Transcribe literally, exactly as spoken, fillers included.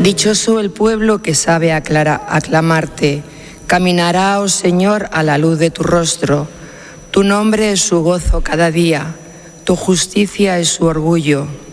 Dichoso el pueblo que sabe aclara, aclamarte. Caminará, oh Señor, a la luz de tu rostro. Tu nombre es su gozo cada día. Tu justicia es su orgullo.